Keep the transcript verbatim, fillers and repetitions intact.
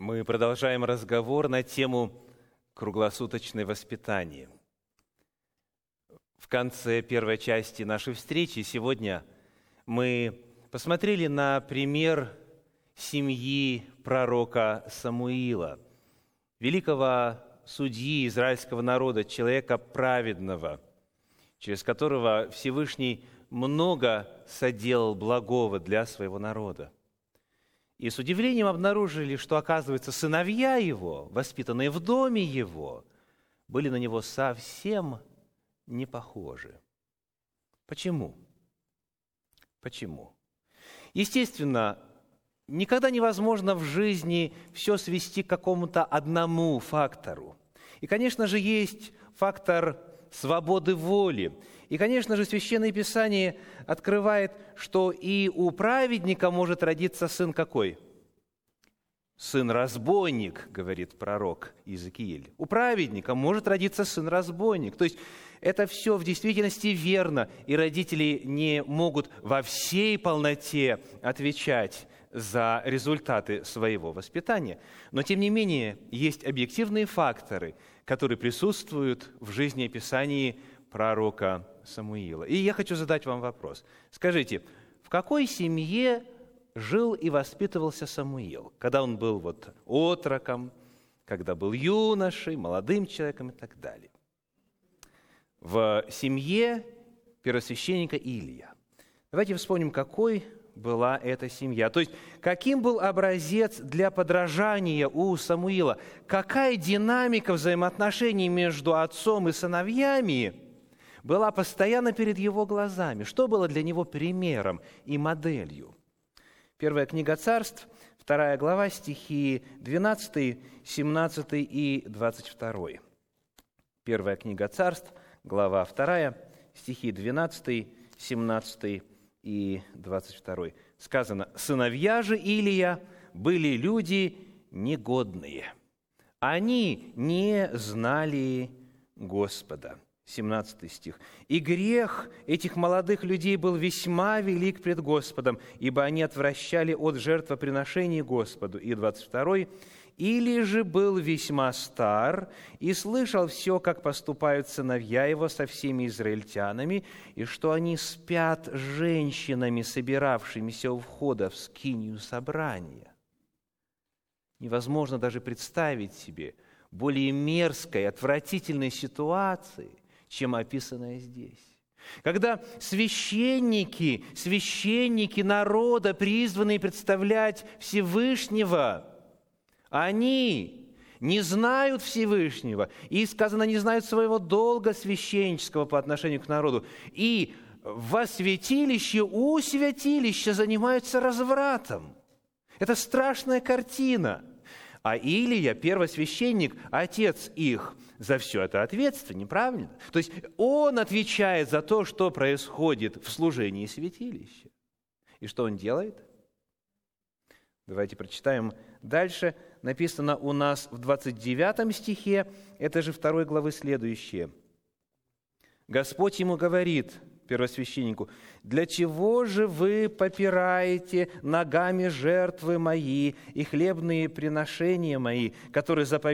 Мы продолжаем разговор на тему круглосуточное воспитание. В конце первой части нашей встречи сегодня мы посмотрели на пример семьи пророка Самуила, великого судьи израильского народа, человека праведного, через которого Всевышний много соделал благого для своего народа. И с удивлением обнаружили, что, оказывается, сыновья его, воспитанные в доме его, были на него совсем не похожи. Почему? Почему? Естественно, никогда невозможно в жизни все свести к какому-то одному фактору. И, конечно же, есть фактор свободы воли. И, конечно же, Священное Писание открывает, что и у праведника может родиться сын какой? Сын-разбойник, говорит пророк Иезекииль. У праведника может родиться сын-разбойник. То есть это все в действительности верно, и родители не могут во всей полноте отвечать за результаты своего воспитания. Но, тем не менее, есть объективные факторы, которые присутствуют в жизнеописании пророка Самуила. И я хочу задать вам вопрос. Скажите, в какой семье жил и воспитывался Самуил, когда он был вот отроком, когда был юношей, молодым человеком и так далее? В семье первосвященника Илия. Давайте вспомним, какой была эта семья. То есть, каким был образец для подражания у Самуила? Какая динамика взаимоотношений между отцом и сыновьями была постоянно перед его глазами? Что было для него примером и моделью? Первая книга Царств, вторая глава, стихи двенадцатый, семнадцатый и двадцать второй. Первая книга Царств, глава вторая, стихи двенадцатый, семнадцатый и двадцать второй. Сказано: «Сыновья же Илия были люди негодные. Они не знали Господа». семнадцатый стих. «И грех этих молодых людей был весьма велик пред Господом, ибо они отвращали от жертвоприношений Господу». И двадцать второй. «Или же был весьма стар и слышал все, как поступают сыновья его со всеми израильтянами, и что они спят с женщинами, собиравшимися у входа в скинию собрания». Невозможно даже представить себе более мерзкой, отвратительной ситуации, чем описанное здесь. Когда священники, священники народа, призванные представлять Всевышнего, они не знают Всевышнего, и, сказано, не знают своего долга священнического по отношению к народу, и во святилище, у святилища занимаются развратом. Это страшная картина. А Илия, первосвященник, отец их, за все это ответственен, правильно? То есть он отвечает за то, что происходит в служении святилища. И что он делает? Давайте прочитаем дальше. Написано у нас в двадцать девятом стихе, это же второй главы следующее. Господь ему говорит, первосвященнику: «Для чего же вы попираете ногами жертвы мои и хлебные приношения мои, которые заповеданы